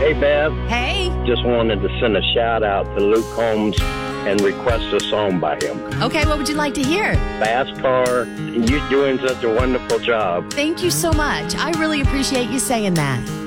Hey, Bev. Hey. Just wanted to send a shout out to Luke Combs and request a song by him. Okay, what would you like to hear? Fast Car. You're doing such a wonderful job. Thank you so much. I really appreciate you saying that.